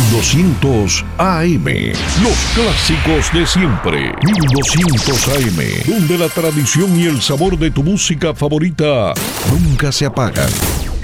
1200 AM. Los clásicos de siempre. 1200 AM. Donde la tradición y el sabor de tu música favorita nunca se apagan.